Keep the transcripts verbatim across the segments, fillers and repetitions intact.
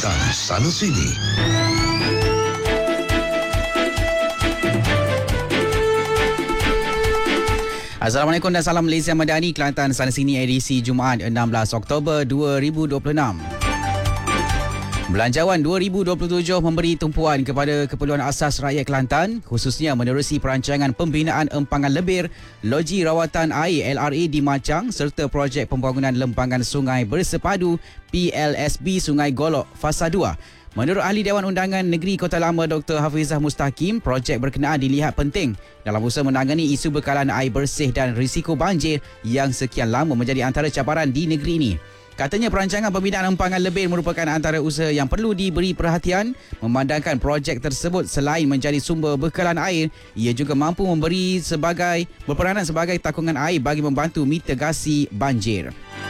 Kelantan sana sini. Assalamualaikum dan salam Malaysia Madani, Kelantan sana sini, edisi Jumaat enam belas Oktober dua ribu dua puluh enam. Belanjawan dua ribu dua puluh tujuh memberi tumpuan kepada keperluan asas rakyat Kelantan, khususnya menerusi perancangan pembinaan empangan lebir, loji rawatan air L R A di Machang serta projek pembangunan lempangan sungai bersepadu P L S B Sungai Golok Fasa dua. Menurut Ahli Dewan Undangan Negeri Kota Lama Doktor Hafizah Mustaqim, projek berkenaan dilihat penting dalam usaha menangani isu bekalan air bersih dan risiko banjir yang sekian lama menjadi antara cabaran di negeri ini. Katanya perancangan pembinaan empangan lebir merupakan antara usaha yang perlu diberi perhatian, memandangkan projek tersebut selain menjadi sumber bekalan air, ia juga mampu memberi sebagai berperanan sebagai takungan air bagi membantu mitigasi banjir.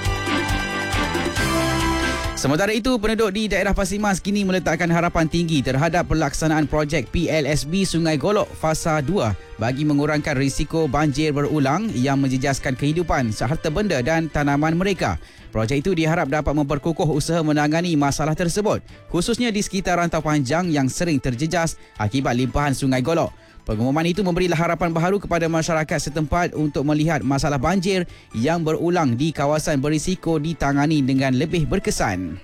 Sementara itu, penduduk di daerah Pasir Mas kini meletakkan harapan tinggi terhadap pelaksanaan projek P L S B Sungai Golok Fasa dua bagi mengurangkan risiko banjir berulang yang menjejaskan kehidupan seharta benda dan tanaman mereka. Projek itu diharap dapat memperkukuh usaha menangani masalah tersebut, khususnya di sekitar rantau panjang yang sering terjejas akibat limpahan Sungai Golok. Pengumuman itu memberilah harapan baharu kepada masyarakat setempat untuk melihat masalah banjir yang berulang di kawasan berisiko ditangani dengan lebih berkesan.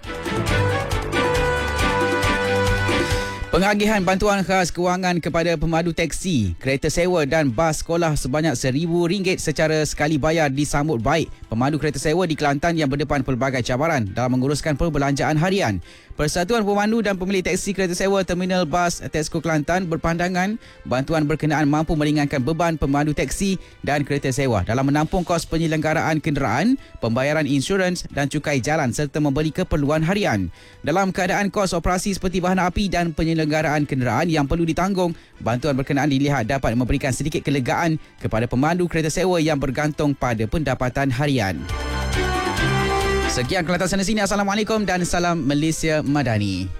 Pengagihan bantuan khas kewangan kepada pemandu teksi, kereta sewa dan bas sekolah sebanyak seribu ringgit secara sekali bayar disambut baik pemandu kereta sewa di Kelantan yang berdepan pelbagai cabaran dalam menguruskan perbelanjaan harian. Persatuan Pemandu dan Pemilik Teksi Kereta Sewa Terminal Bas Tesco Kelantan berpandangan bantuan berkenaan mampu meringankan beban pemandu teksi dan kereta sewa dalam menampung kos penyelenggaraan kenderaan, pembayaran insurans dan cukai jalan serta membeli keperluan harian. Dalam keadaan kos operasi seperti bahan api dan penyelenggaraan kenderaan yang perlu ditanggung, bantuan berkenaan dilihat dapat memberikan sedikit kelegaan kepada pemandu kereta sewa yang bergantung pada pendapatan harian. Sekian Kelantan sana sini. Assalamualaikum dan salam Malaysia Madani.